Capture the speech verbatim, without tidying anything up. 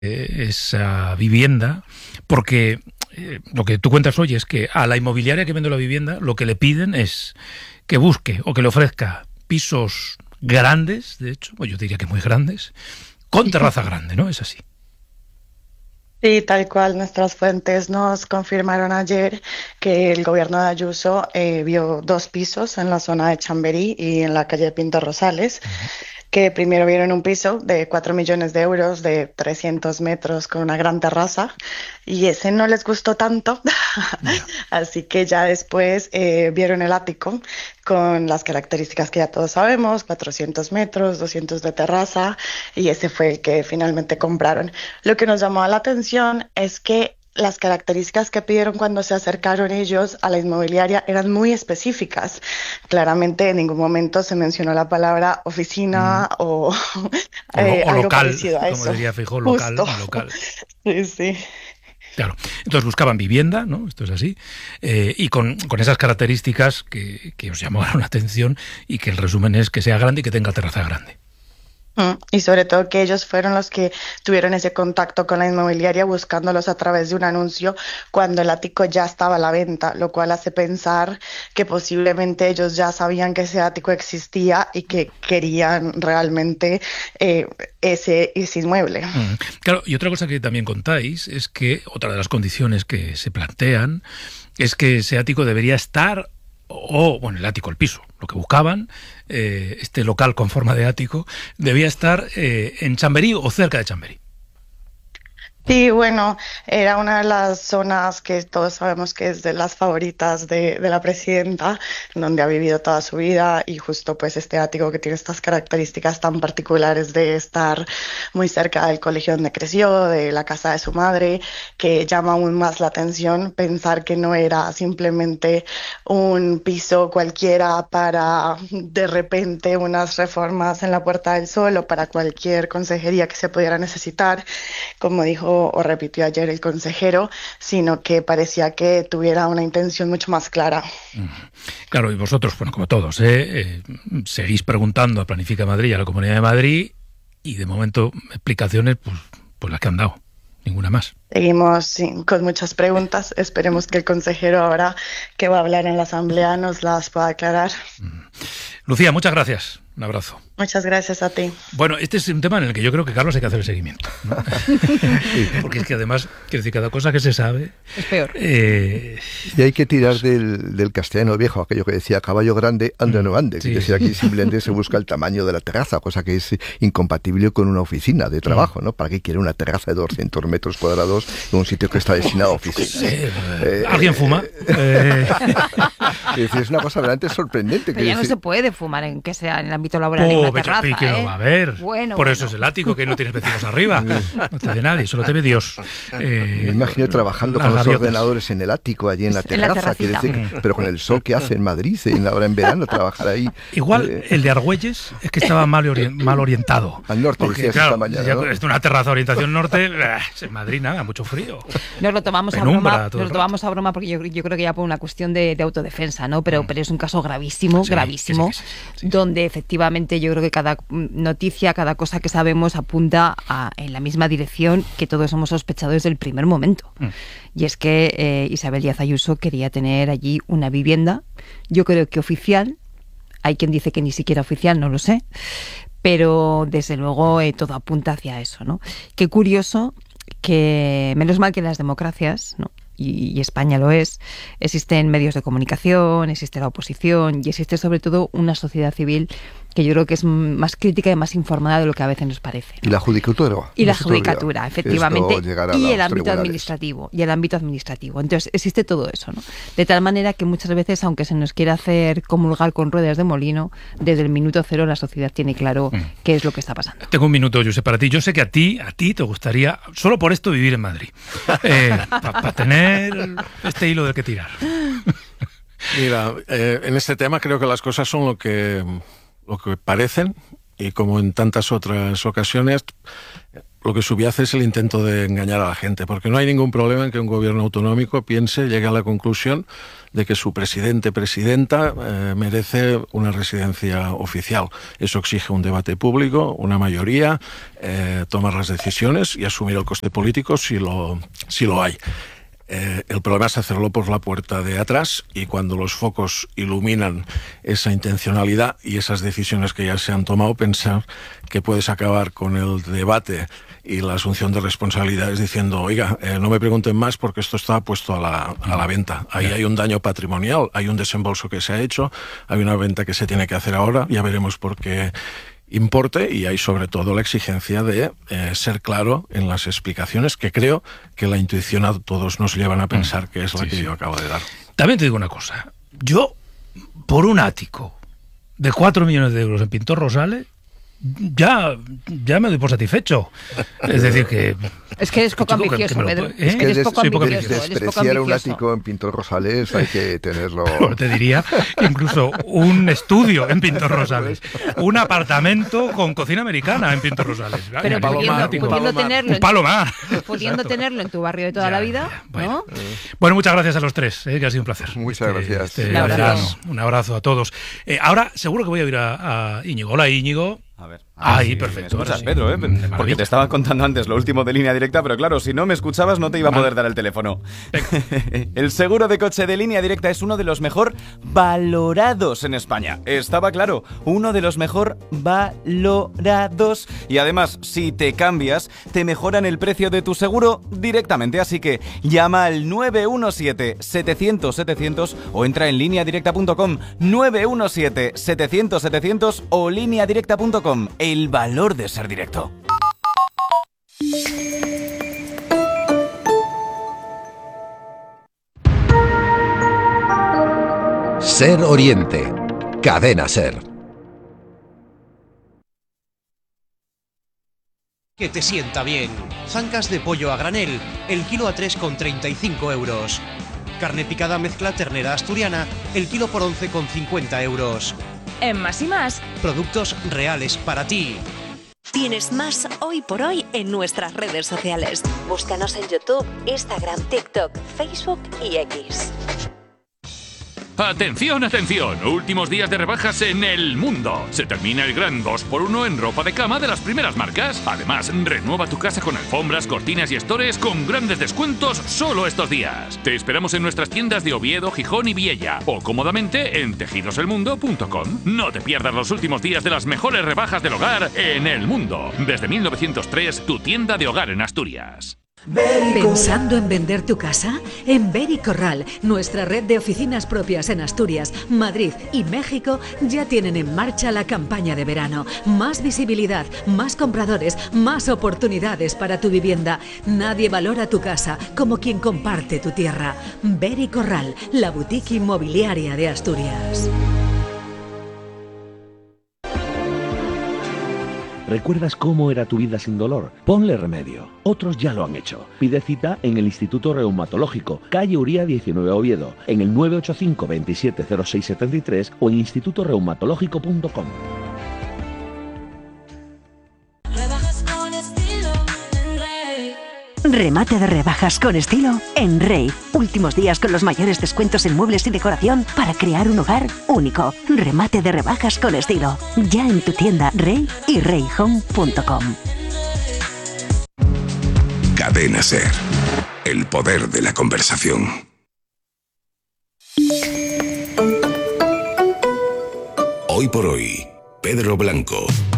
eh, esa vivienda, porque eh, lo que tú cuentas hoy es que a la inmobiliaria que vende la vivienda lo que le piden es que busque o que le ofrezca pisos grandes, de hecho, o yo diría que muy grandes, con terraza grande, ¿no? Es así. Sí, tal cual. Nuestras fuentes nos confirmaron ayer que el gobierno de Ayuso eh, vio dos pisos en la zona de Chamberí y en la calle Pinto Rosales, Uh-huh. que primero vieron un piso de cuatro millones de euros de trescientos metros con una gran terraza y ese no les gustó tanto, Yeah. así que ya después eh, vieron el ático con las características que ya todos sabemos, cuatrocientos metros, doscientos de terraza, y ese fue el que finalmente compraron. Lo que nos llamó la atención es que las características que pidieron cuando se acercaron ellos a la inmobiliaria eran muy específicas. Claramente en ningún momento se mencionó la palabra oficina Mm. o, O, lo, eh, o algo local, parecido a como eso. diría Feijóo, local, Justo. local. Sí, sí. Claro. Entonces buscaban vivienda, ¿no? Esto es así. Eh, y con, con esas características que, que os llamaron la atención y que el resumen es que sea grande y que tenga terraza grande. Mm, Y sobre todo que ellos fueron los que tuvieron ese contacto con la inmobiliaria buscándolos a través de un anuncio cuando el ático ya estaba a la venta, lo cual hace pensar que posiblemente ellos ya sabían que ese ático existía y que querían realmente eh, ese, ese inmueble. Mm. Claro, y otra cosa que también contáis es que otra de las condiciones que se plantean es que ese ático debería estar, o bueno, el ático, el piso, lo que buscaban, eh, este local con forma de ático, debía estar eh, en Chamberí o cerca de Chamberí. Sí, bueno, era una de las zonas que todos sabemos que es de las favoritas de, de la presidenta, donde ha vivido toda su vida y justo pues este ático que tiene estas características tan particulares de estar muy cerca del colegio donde creció, de la casa de su madre, que llama aún más la atención pensar que no era simplemente un piso cualquiera para de repente unas reformas en la Puerta del Sol o para cualquier consejería que se pudiera necesitar, como dijo o repitió ayer el consejero, sino que parecía que tuviera una intención mucho más clara. Claro, y vosotros, bueno, como todos, ¿eh? Eh, seguís preguntando a Planifica Madrid y a la Comunidad de Madrid y de momento explicaciones, pues, pues las que han dado, ninguna más. Seguimos sí, con muchas preguntas. Esperemos que el consejero ahora que va a hablar en la asamblea nos las pueda aclarar. Lucía, muchas gracias. Un abrazo. Muchas gracias a ti. Bueno, este es un tema en el que yo creo que, Carlos, hay que hacer el seguimiento, ¿no? Porque es que además, quiero decir, cada cosa que se sabe... Es peor. Eh, y hay que tirar del, del castellano viejo, aquello que decía caballo grande, ande no ande. Sí. Es decir, aquí simplemente se busca el tamaño de la terraza, cosa que es incompatible con una oficina de trabajo, ¿no? ¿Para qué quiere una terraza de doscientos metros cuadrados en un sitio que está destinado a oficinas? eh, Eh, ¿Alguien fuma? Eh, Es decir, es una cosa realmente sorprendente. Pero ya no decir, se puede fumar en que sea en el ámbito laboral en oh, una Becha, terraza, que no ¿eh? va a haber. Bueno, Por bueno. eso es el ático, que no tienes vecinos arriba. No te ve nadie, solo te ve Dios. Eh, Me imagino trabajando las con los gaviotas. ordenadores en el ático, allí en la En la terraza, quiere terracita. decir que- pero con el sol que hace en Madrid, en ahora en verano, trabajar ahí. Igual eh, el de Argüelles es que estaba mal, orien- mal orientado. Al norte, Porque, decías claro, esta mañana, ya ¿no? es una terraza orientación norte, eh, en Madrid nada, mucho frío. Nos lo tomamos Penumbra, a broma, todo nos el lo tomamos a broma porque yo, yo creo que ya por una cuestión de, de autodefensa, ¿no? Pero, Mm. pero es un caso gravísimo, Sí, gravísimo, que sí, que sí, sí, sí. donde efectivamente yo creo que cada mm, noticia, cada cosa que sabemos apunta a, en la misma dirección que todos hemos sospechado desde el primer momento. Mm. Y es que eh, Isabel Díaz Ayuso quería tener allí una vivienda, yo creo que oficial, hay quien dice que ni siquiera oficial, no lo sé, pero desde luego eh, todo apunta hacia eso, ¿no? Qué curioso que, menos mal que en las democracias, ¿no? Y, y España lo es, existen medios de comunicación, existe la oposición y existe sobre todo una sociedad civil que yo creo que es más crítica y más informada de lo que a veces nos parece, ¿no? Y la judicatura. Y la no se te olvida judicatura, que efectivamente, esto llegará a y los el ámbito tribunales. administrativo, y el ámbito administrativo. Entonces, existe todo eso, ¿no? De tal manera que muchas veces, aunque se nos quiera hacer comulgar con ruedas de molino, desde el minuto cero la sociedad tiene claro Mm. qué es lo que está pasando. Tengo un minuto, Josep, para ti. Yo sé que a ti, a ti te gustaría, solo por esto, vivir en Madrid. Eh, Para pa tener este hilo del que tirar. Mira, eh, en este tema creo que las cosas son lo que, lo que parecen, y como en tantas otras ocasiones, lo que subyace es el intento de engañar a la gente, porque no hay ningún problema en que un gobierno autonómico piense, llegue a la conclusión de que su presidente, presidenta, eh, merece una residencia oficial. Eso exige un debate público, una mayoría, eh, tomar las decisiones y asumir el coste político si lo, si lo hay. Eh, el problema es hacerlo por la puerta de atrás, y cuando los focos iluminan esa intencionalidad y esas decisiones que ya se han tomado, pensar que puedes acabar con el debate y la asunción de responsabilidades diciendo, oiga, eh, no me pregunten más porque esto está puesto a la, a la venta. Ahí hay un daño patrimonial, hay un desembolso que se ha hecho, hay una venta que se tiene que hacer ahora, ya veremos por qué importe, y hay sobre todo la exigencia de eh, ser claro en las explicaciones, que creo que la intuición a todos nos llevan a pensar que es la sí, que sí. yo acabo de dar. También te digo una cosa, yo por un ático de cuatro millones de euros en Pintor Rosales ya, ya me doy por satisfecho. Es decir que... Es que eres poco chico, que- ambicioso, que me lo- Pedro. ¿eh? Es que Eres des- poco soy poco ambicioso. ambicioso. Eres poco despreciar un ambicioso. ático en Pintor Rosales hay que tenerlo... Bueno, te diría incluso un estudio en Pintor Rosales, un apartamento con cocina americana en Pintor Rosales. Ay, Pero un Palomar, pudiendo, ático. un pudiendo Palomar. tenerlo, Un en- palomar. pudiendo Exacto. tenerlo en tu barrio de toda Ya, la vida, ya, bueno. ¿no? Bueno, muchas gracias a los tres, eh, que ha sido un placer. Muchas gracias. Este Un abrazo. verano. Un abrazo a todos. Eh, ahora seguro que voy a oír a, a Íñigo. Hola, Íñigo. A ver. Ahí, sí, perfecto, Me escuchas, ahora sí. Pedro, ¿eh? De Porque maravilla. te estaba contando antes lo último de Línea Directa, pero claro, si no me escuchabas no te iba a poder dar el teléfono. El seguro de coche de Línea Directa es uno de los mejor valorados en España. Estaba claro, uno de los mejor valorados. Y además, si te cambias, te mejoran el precio de tu seguro directamente. Así que llama al nueve uno siete, setecientos, setecientos o entra en línea directa punto com. nueve uno siete, setecientos, setecientos o línea directa punto com. El valor de ser directo. Ser Oriente. Cadena Ser. Que te sienta bien. Zancas de pollo a granel, el kilo a tres con treinta y cinco euros. Carne picada mezcla ternera asturiana, el kilo por once con cincuenta euros. En Más y Más, Productos reales para ti. tienes más hoy por hoy en nuestras redes sociales. Búscanos en YouTube, Instagram, TikTok, Facebook y X. Atención, atención, últimos días de rebajas en El Mundo. Se termina el gran dos por uno en ropa de cama de las primeras marcas. Además, renueva tu casa con alfombras, cortinas y estores con grandes descuentos solo estos días. Te esperamos en nuestras tiendas de Oviedo, Gijón y Viella o cómodamente en tejidos el mundo punto com. No te pierdas los últimos días de las mejores rebajas del hogar en El Mundo. Desde mil novecientos tres, tu tienda de hogar en Asturias. ¿Pensando en vender tu casa? En Beri Corral, nuestra red de oficinas propias en Asturias, Madrid y México, ya tienen en marcha la campaña de verano. Más visibilidad, más compradores, más oportunidades para tu vivienda. Nadie valora tu casa como quien comparte tu tierra. Beri Corral, la boutique inmobiliaria de Asturias. ¿Recuerdas cómo era tu vida sin dolor? Ponle remedio. Otros ya lo han hecho. Pide cita en el Instituto Reumatológico, calle Uría diecinueve Oviedo, en el nueve ocho cinco, veintisiete cero seis setenta y tres o en instituto reumatológico punto com. Remate de rebajas con estilo en Rey. Últimos días con los mayores descuentos en muebles y decoración para crear un hogar único. Remate de rebajas con estilo. Ya en tu tienda Rey y rey home punto com. Cadena Ser. El poder de la conversación. Hoy por hoy, Pedro Blanco.